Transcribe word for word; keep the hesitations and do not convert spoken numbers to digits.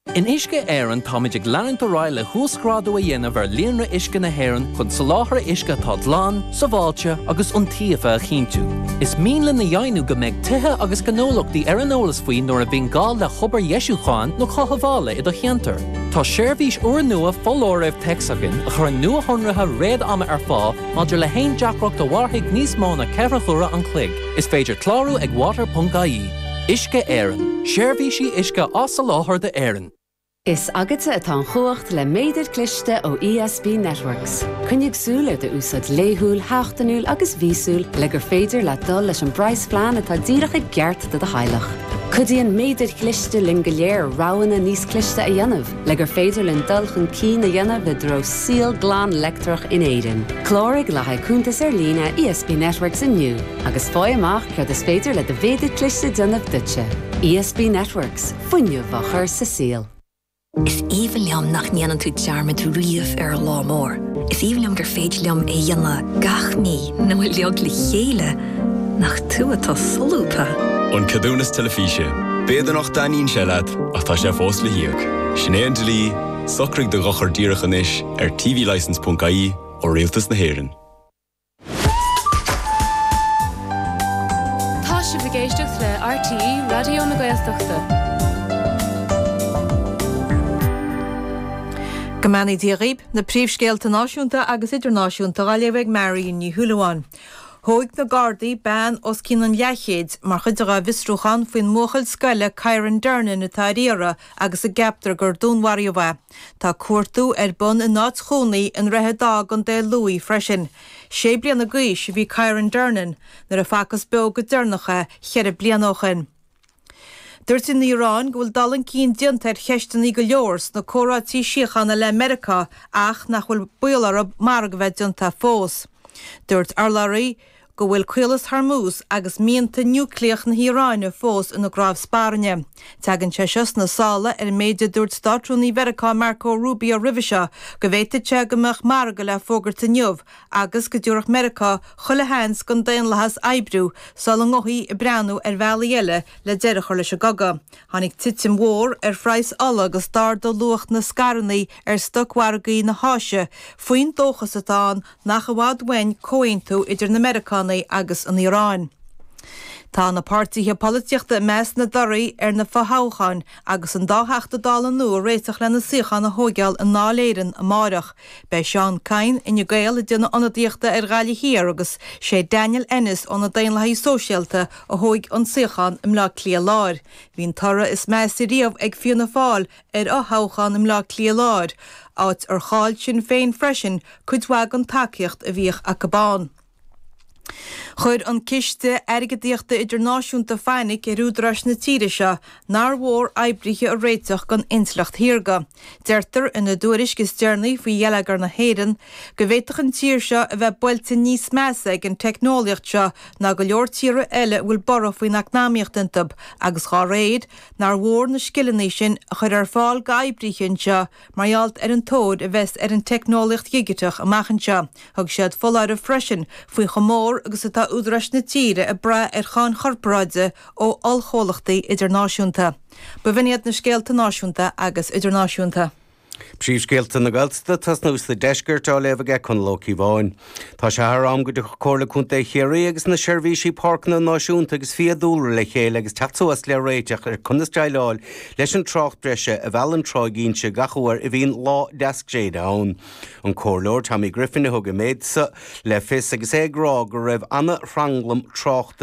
In Isce Éireann táimid ag leanúint O'Reilly thuascrádú a dhéanamh ar líonra Isce na hÉireann chun soláthar Isce tá dlán, sa bháilte agus iontaofa a chinntiú. Is míle na dhéanú go mbeidh tithe agus gnólachtaí ar an eolas faoin nuair a bhíonn gá le chobar Ieisúcháin nó chothabhála i do cheantar. Tá seirbhís uair nua fóláireamh texagan a chur an nua honratha réad ama ar fá maidir le haon deacracht a bharthaigh níos mó na ceithre chura an chloig. Is féidir clárú ag water dot I E. Isce Éireann. Seirbhísí Isce as sa láthair de Éireann. Is agate atá an chuacht le méidir cliste ó E S B Networks. Cynnig súl ar de úsad léthúil, háchtanúil agus vísúil le gur féidir le dul leis an brais flean atá díreach ag geart de de heilech. Cudíon méidir cliste lin go léir ráhanna níos cliste a dhéanamh, le gur féidir lin dulchan cín a dhéanamh le dro síl glán lectrach in éireann. Clórig le haid cúntas ar lína E S B Networks inniu, agus fáil amach chuir is féidir le de féidir cliste déanamh duitse. E S B Networks, fuinniu bhachar sa síl. Is even liam nach níanaan tú dearmid riamh ar lá mór. Is even liam gur féidir liam é dhéanana gach ní nó leog le chéile nach tú atá solúpa. An cadúnas telefíse, béidir nach daíonn sé leat ach tá sé fós le hiag. Sinéad Lí, socraigh de gachar díreach anois ar T V license dot I E ó Rialtas na hÉireann. Tá sé bhgéisteach le R T E Radio na Gaeltachta. Gomani Diarib, na príomhscéalta náisiúnta agus idirnáisiúnta gáilebh Mary ní Thuúlaháin. Thóg na Gardaí ban os cín an leichéad mar chuid a visrúchan faoin móchail scoile Kieran Dernan atá riara agus a gaptar gur dúnhaíomh. Tá cuairtú ar bun in náit chónaí an rethe dag an dé luí freisin. sé bliana gaois bhí Kieran Dernan nar a facas beag go dernacha cheir blianóchan. Dúirt in Iran go bhfuil dalan cín diontar cheistanaí go leors na córátí siochanna le America ach nach bhfuil bualar a mar go bheith dionta fós. Dúirt Arlaraí go bhfuil cuilas Hormuz agus mianta núcleach na Iráine fós in na grábh Spáirne. Teagann sé seos na sála ar méide dúirt státrúnaí Vericá Marco Rubio Rivise go bhhéite teagamach mar go le fógart inniuh agus go dúireach America chula hens gon daon lehas aibrú sála ngothaí i breanú ar bheala eile le deirechar leis a gaga. Tháinig titim mhór ar phrais alla agus dar do luach na scarnaí ar stochhargaí na háise faoin dóchas atá nach a bhád wein cóintú idir na Americanánaí agus an Iráin. Tá na pártaithe políteachta meas na doraí ar na fathócháin agus an dátheachta dála nua réiteach le na suochan na hógeal an náléireann a márach. Bei Seán Cain in Gael a duna anadíochta ar gáile hir agus sé Daniel Ennis an na daonlathaí sóisialta a thóig an suochan im lá clia láir. Bhín tara is meas i riamh ag fianna fáil ar a thóchan im lá clia láir. Áit ar cháil sin féin freisin chuidhhaig an takeíocht a bhíoch a cabán. Chuir an ciste airgedaíochta idirnáisiúnta féinnig i rúdras na tíre se, nar mhór aibrithe a réiteach gan inslacht hirga. Deirtar ina dúris gus dearnaí faoi dhéalagar na hÉireann, go bhhéiteach an tír se a bheith builte níos measa ag an technoliacht se na go leor tíre eile bhfuil borra faoin acnáíochtantab agus chá réad nar mhór na scillanní sin a chuir ar fáil ga aibrithin se margheallt ar an tód a bheits ar an technoliacht dhigiteach amachchan se, thug siad foláir a freisin faoi chomór agus atá údras na tíre a bra ar cháin chorparáide ó allchólachtaí idirnáisiúnta. Bhíoniad na scéalta náisiúnta agus idirnáisiúnta. Príomhscéalta na Gaeltachta tas nús le deisgurt á leibhige chun Loki Bháin. Tá sé thráim go de chorla chunta chéirí agus na seirbhísí parcna náisiúnta agus fiadúla le chéile agus teachtas le réiteach ar chunasteáil leis an trocht breise a bheallan tráigín se gachuair i bhíon lá deasc séad ann. An córlóir Tommy Griffin a thug méid sa le fis agus éagrá go raibh anna ranglam trocht